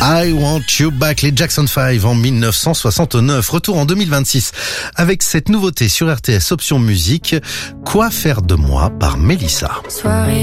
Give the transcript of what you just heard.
I Want You Back, les Jackson 5 en 1969. Retour en 2026 avec cette nouveauté sur RTS Option Musique, Quoi faire de moi par Mélissa.